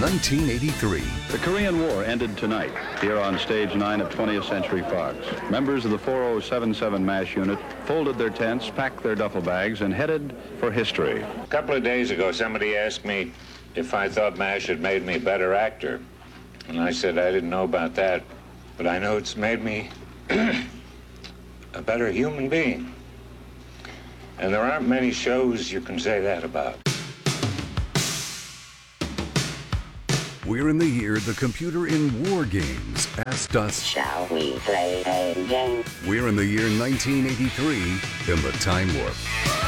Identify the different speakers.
Speaker 1: 1983.
Speaker 2: The Korean War ended tonight, here on Stage 9 at 20th Century Fox. Members of the 4077 MASH unit folded their tents, packed their duffel bags, and headed for history.
Speaker 3: A couple of days ago, somebody asked me if I thought MASH had made me a better actor. And I said I didn't know about that, but I know it's made me a better human being. And there aren't many shows you can say that about.
Speaker 1: We're in the year the computer in War Games asked us,
Speaker 4: shall we play a game?
Speaker 1: We're in the year 1983 in the Time Warp.